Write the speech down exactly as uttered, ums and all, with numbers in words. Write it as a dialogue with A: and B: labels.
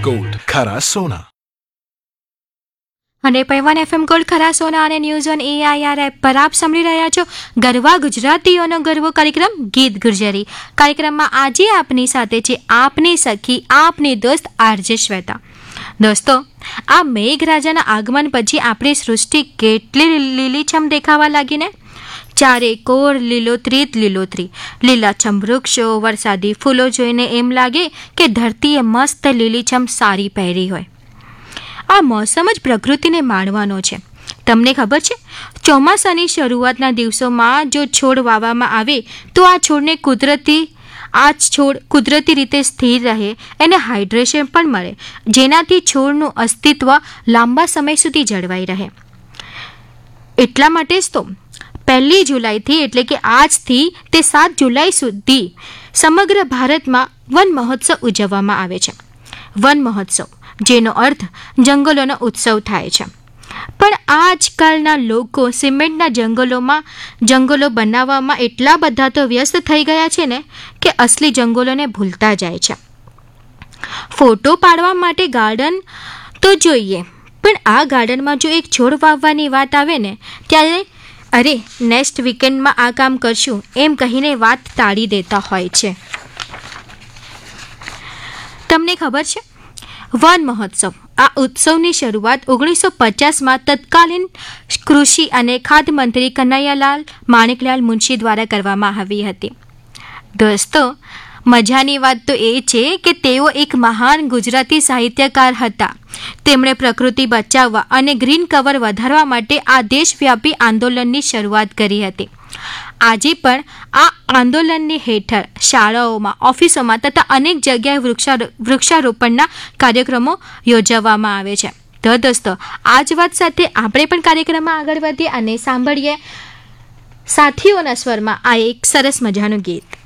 A: Gold, ખરા સોના.
B: અને પૈવાન FM gold ખરા સોના અને ન્યૂઝ ઓન એઆઈઆર એપ પર આપ સાંભળી રહ્યા છો ગરવા ગુજરાતીઓનો ગરવો કાર્યક્રમ ગીત ગુર્જરી. કાર્યક્રમમાં આજે આપની સાથે છે આપની સખી, આપની દોસ્ત આરજે શ્વેતા. દોસ્તો, આ મેઘરાજાના આગમન પછી આપણી સૃષ્ટિ કેટલી લીલીછમ દેખાવા લાગીને. ચારે કોર લીલોતરી જ લીલોતરી, લીલાછમ વૃક્ષો, વરસાદી ફૂલો જોઈને એમ લાગે કે ધરતીએ મસ્ત લીલીછમ સાડી પહેરી હોય. આ મોસમ જ પ્રકૃતિને માણવાનો છે. તમને ખબર છે, ચોમાસાની શરૂઆતના દિવસોમાં જો છોડ વાવવામાં આવે તો આ છોડને કુદરતી આ છોડ કુદરતી રીતે સ્થિર રહે, એને હાઇડ્રેશન પણ મળે, જેનાથી છોડનું અસ્તિત્વ લાંબા સમય સુધી જળવાઈ રહે. એટલા માટે જ તો પહેલી જુલાઈથી એટલે કે આજથી તે સાત જુલાઈ સુધી સમગ્ર ભારતમાં વન મહોત્સવ ઉજવવામાં આવે છે. વન મહોત્સવ, જેનો અર્થ જંગલોનો ઉત્સવ થાય છે. પણ આજકાલના લોકો સિમેન્ટના જંગલોમાં જંગલો બનાવવામાં એટલા બધા તો વ્યસ્ત થઈ ગયા છે ને કે અસલી જંગલોને ભૂલતા જાય છે. ફોટો પાડવા માટે ગાર્ડન તો જોઈએ, પણ આ ગાર્ડનમાં જો એક છોડ વાવવાની વાત આવે ને ત્યારે અરે નેક્સ્ટ વીકેન્ડમાં આ કામ કરશું એમ કહીને વાત ટાળી દેતા હોય છે. તમને ખબર છે, વન મહોત્સવ આ ઉત્સવની શરૂઆત ઓગણીસો પચાસમાં તત્કાલીન કૃષિ અને ખાદ્ય મંત્રી કનૈયાલાલ માણેકલાલ મુનશી દ્વારા કરવામાં આવી હતી. દોસ્તો, મજાની વાત તો એ છે કે તેઓ એક મહાન ગુજરાતી સાહિત્યકાર હતા. તેમણે પ્રકૃતિ બચાવવા અને ગ્રીન કવર વધારવા માટે આ દેશવ્યાપી આંદોલનની શરૂઆત કરી હતી. આજે પણ આ આંદોલનની હેઠળ શાળાઓમાં, ઓફિસોમાં તથા અનેક જગ્યાએ વૃક્ષા વૃક્ષારોપણના કાર્યક્રમો યોજવામાં આવે છે. તો દોસ્તો, આ જ વાત સાથે આપણે પણ કાર્યક્રમમાં આગળ વધીએ અને સાંભળીએ સાથીઓના સ્વરમાં આ એક સરસ મજાનું ગીત.